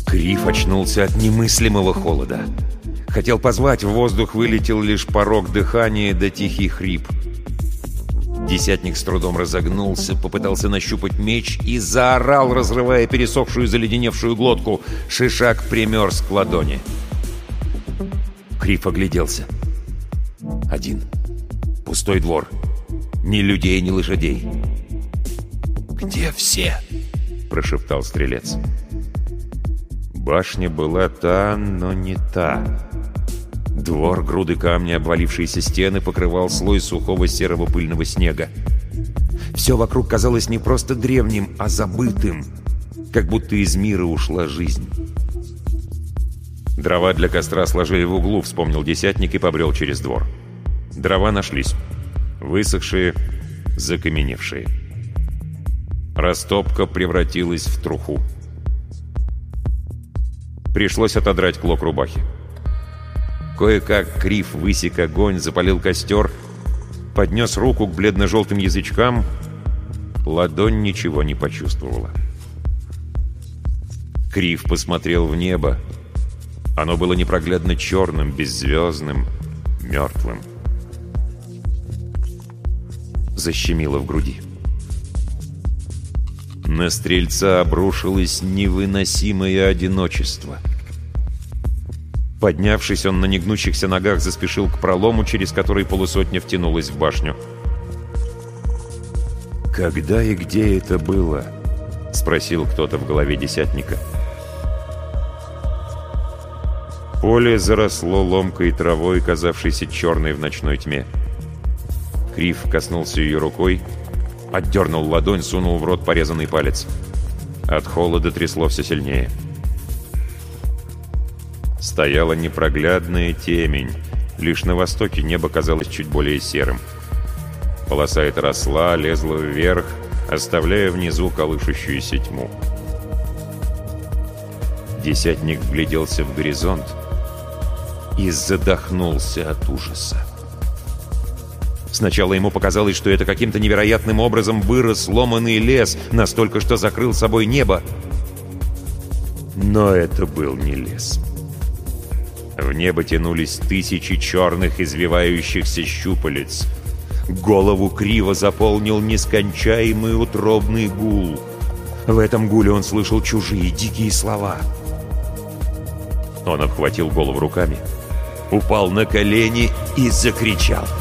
Крив очнулся от немыслимого холода. Хотел позвать, в воздух вылетел лишь порог дыхания да тихий хрип. Десятник с трудом разогнулся, попытался нащупать меч и заорал, разрывая пересохшую заледеневшую глотку. Шишак примерз к ладони. Крив огляделся. Один. Пустой двор. Ни людей, ни лошадей. «Где все?» — прошептал стрелец. Башня была та, но не та. Двор, груды камня, обвалившиеся стены покрывал слой сухого серого пыльного снега. Все вокруг казалось не просто древним, а забытым, как будто из мира ушла жизнь. Дрова для костра сложили в углу, вспомнил десятник и побрел через двор. Дрова нашлись. Высохшие, закаменевшие. Растопка превратилась в труху. Пришлось отодрать клок рубахи. Кое-как Крив высек огонь, запалил костер, поднес руку к бледно-желтым язычкам. Ладонь ничего не почувствовала. Крив посмотрел в небо. Оно было непроглядно черным, беззвездным, мертвым. Защемило в груди. На стрельца обрушилось невыносимое одиночество. Поднявшись, он на негнущихся ногах заспешил к пролому, через который полусотня втянулась в башню. «Когда и где это было?» — спросил кто-то в голове десятника. Поле заросло ломкой травой, казавшейся черной в ночной тьме. Крив коснулся ее рукой, отдернул ладонь, сунул в рот порезанный палец. От холода трясло все сильнее. Стояла непроглядная темень. Лишь на востоке небо казалось чуть более серым. Полоса эта росла, лезла вверх, оставляя внизу колышущуюся тьму. Десятник вгляделся в горизонт и задохнулся от ужаса. Сначала ему показалось, что это каким-то невероятным образом вырос ломаный лес, настолько, что закрыл собой небо. Но это был не лес. В небо тянулись тысячи черных извивающихся щупалец. Голову Крива заполнил нескончаемый утробный гул. В этом гуле он слышал чужие дикие слова. Он обхватил голову руками, упал на колени и закричал.